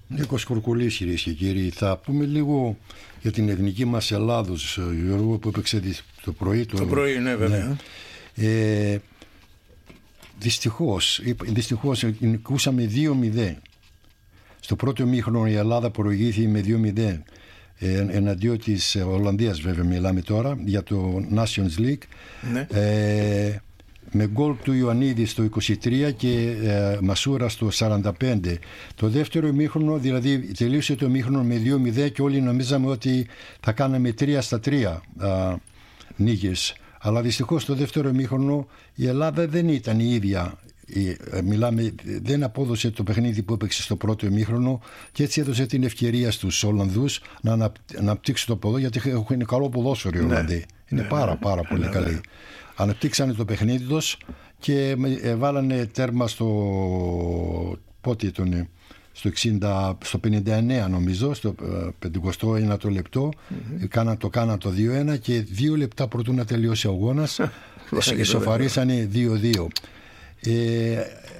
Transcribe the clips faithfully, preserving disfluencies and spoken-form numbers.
Νίκος Κουρκουλής, κυρίες και κύριοι. Θα πούμε λίγο για την εθνική μας Ελλάδος, Γιώργο, που έπαιξε το πρωί. Το, το πρωί, ναι, βέβαια. Ναι. Ε, δυστυχώς, δυστυχώς νικούσαμε δύο μηδέν. Στο πρώτο ημίχρονο η Ελλάδα προηγήθηκε με δύο μηδέν ε, εναντίον της Ολλανδίας, βέβαια μιλάμε τώρα, για το Nations League. Ναι. Ε, με γκολ του Ιωαννίδη στο είκοσι τρία και ε, Μασούρα στο σαράντα πέντε. Το δεύτερο ημίχρονο, δηλαδή τελείωσε το ημίχρονο με δύο μηδέν και όλοι νομίζαμε ότι θα κάναμε τρία στα τρία α, νίκες. Αλλά δυστυχώς στο δεύτερο ημίχρονο η Ελλάδα δεν ήταν η ίδια. Μιλάμε, δεν απόδοσε το παιχνίδι που έπαιξε στο πρώτο ημίχρονο και έτσι έδωσε την ευκαιρία στους Ολλανδούς να αναπτύξουν το ποδό, γιατί έχουν καλό ποδόσφαιρο οι Ολλανδοί. Ναι, είναι ναι, πάρα πάρα ναι, πολύ ναι, καλοί. Ναι. Αναπτύξανε το παιχνίδι τους και βάλανε τέρμα στο πότε ήταν, στο, εξήντα, στο πενήντα εννέα νομίζω, στο πενηκοστό ένατο λεπτό. Mm-hmm. Κάναν, το κάναν το δύο ένα και δύο λεπτά πρωτού να τελειώσει ο αγώνας ισοφαρίσανε δύο δύο. Ε,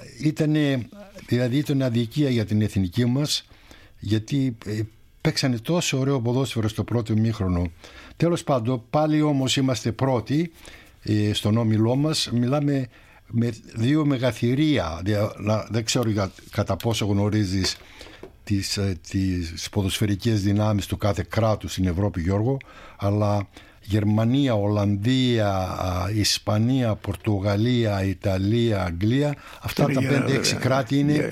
ήτανε, δηλαδή ήταν αδικία για την εθνική μας, γιατί ε, παίξανε τόσο ωραίο ποδόσφαιρο στο πρώτο ημίχρονο. Τέλος πάντων, πάλι όμως είμαστε πρώτοι ε, στον όμιλό μας. Μιλάμε με δύο μεγαθυρία. Δεν ξέρω για, κατά πόσο γνωρίζεις τις, τις ποδοσφαιρικές δυνάμεις του κάθε κράτους στην Ευρώπη, Γιώργο, αλλά Γερμανία, Ολλανδία, Ισπανία, Πορτογαλία, Ιταλία, Αγγλία, αυτά τα πέντε έξι κράτη είναι,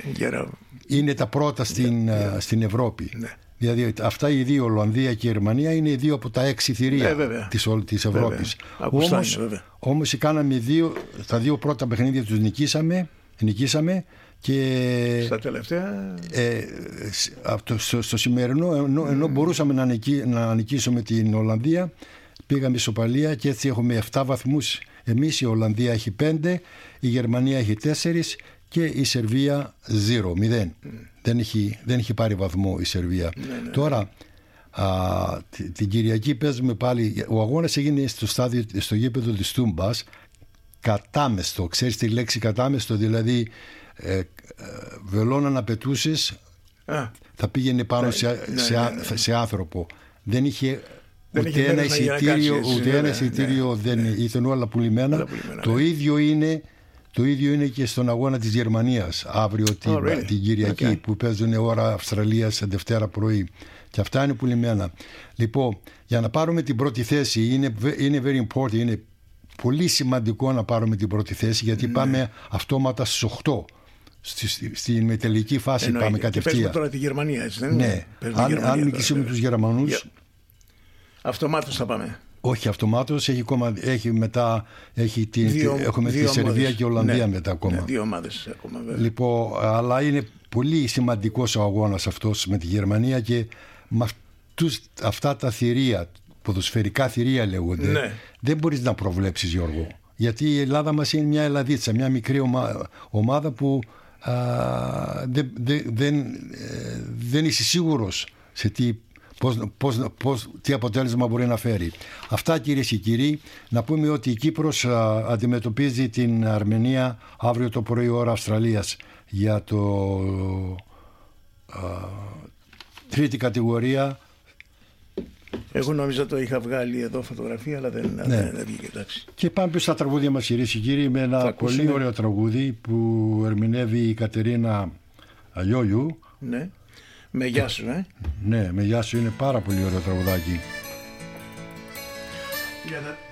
είναι τα πρώτα στην, yeah, στην Ευρώπη. Yeah. Δηλαδή αυτά οι δύο, Ολλανδία και Γερμανία, είναι οι δύο από τα έξι θηρία yeah, της, της Ευρώπης. Όμως, όμως κάναμε δύο, τα δύο πρώτα παιχνίδια τους νικήσαμε, νικήσαμε και στα τελευταία ε, στο, στο σημερινό, ενώ, ενώ μπορούσαμε να, νική, να νικήσουμε την Ολλανδία, πήγαμε ισοπαλία και έτσι έχουμε επτά βαθμούς εμείς, η Ολλανδία έχει πέντε, η Γερμανία έχει τέσσερα και η Σερβία ζήρο, μηδέν. Mm. Δεν, έχει, δεν έχει πάρει βαθμό η Σερβία. Ναι, ναι. Τώρα α, την, την Κυριακή παίζουμε πάλι. Ο αγώνας έγινε στο, στάδιο, στο γήπεδο της Τούμπας, κατάμεστο. Ξέρεις τη λέξη κατάμεστο, δηλαδή ε, ε, βελόνα να πετούσες ah. θα πήγαινε πάνω ναι, σε, ναι, σε, ναι, ναι. σε άνθρωπο. Δεν είχε δεν ούτε ένα εισιτήριο, ούτε ναι, ένα εισιτήριο ναι, δεν ναι. ήταν όλα πουλημένα. Όλα πουλημένα το, ναι. ίδιο είναι, το ίδιο είναι και στον αγώνα της Γερμανίας αύριο oh, την, really? την Κυριακή okay. που παίζουν ώρα Αυστραλίας Δευτέρα πρωί. Και αυτά είναι πουλημένα. Λοιπόν, για να πάρουμε την πρώτη θέση είναι, είναι very important, είναι πολύ σημαντικό να πάρουμε την πρώτη θέση, γιατί ναι. πάμε αυτόματα στις οκτώ. Στη, στην μετελική φάση εννοείται. Πάμε κατευθείαν. Παίζουμε τώρα τη Γερμανία, έτσι δεν είναι? Ναι. Αν, αν νικήσουμε τους Γερμανούς. Yeah. Αυτομάτως θα πάμε. Όχι, αυτομάτως έχει, ακόμα, έχει μετά έχει την, δύο, έχουμε δύο τη Σερβία ομάδες. Και Ολλανδία ναι, μετά ακόμα. Ναι, δύο ομάδες ακόμα βέβαια. Λοιπόν, αλλά είναι πολύ σημαντικός ο αγώνας αυτός με τη Γερμανία και με αυτούς, αυτά τα θηρία, ποδοσφαιρικά θηρία λέγονται, ναι. δεν μπορείς να προβλέψεις, Γιώργο. Γιατί η Ελλάδα μας είναι μια Ελλαδίτσα, μια μικρή ομάδα, ομάδα που α, δεν, δεν, δεν, δεν είσαι σίγουρος σε τι, πώς, πώς, πώς, τι αποτέλεσμα μπορεί να φέρει. Αυτά, κυρίες και κύριοι. Να πούμε ότι η Κύπρος α, αντιμετωπίζει την Αρμενία αύριο το πρωί ώρα Αυστραλίας για το α, τρίτη κατηγορία. Εγώ νόμιζα το είχα βγάλει εδώ φωτογραφία, αλλά δεν, ναι. δεν, δεν βγήκε, εντάξει. Και πάμε στα τραγούδια μας, κυρίες και κύριοι, με ένα πολύ ακούσουμε. ωραίο τραγούδι που ερμηνεύει η Κατερίνα Αλιόλιου. Ναι, με γεια σου, ε. Ναι, με γεια σου, είναι πάρα πολύ ωραίο τραγουδάκι.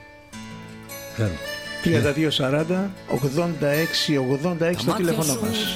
τριάντα δύο σαράντα ογδόντα έξι ογδόντα έξι το τηλέφωνο μας.